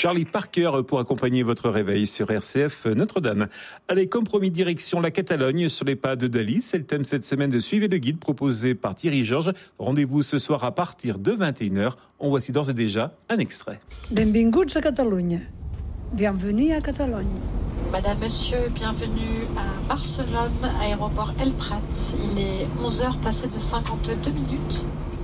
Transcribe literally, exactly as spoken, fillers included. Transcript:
Charlie Parker pour accompagner votre réveil sur R C F Notre-Dame. Allez, comme promis, direction la Catalogne sur les pas de Dali. C'est le thème cette semaine de Suivez le guide proposé par Thierry Georges. Rendez-vous ce soir à partir de vingt et une heures. En voici d'ores et déjà un extrait. Benvinguts a Catalunya. Bienvenue à Catalogne. Madame, Monsieur, bienvenue à Barcelone, aéroport El Prat. Il est onze heures passées de cinquante-deux minutes.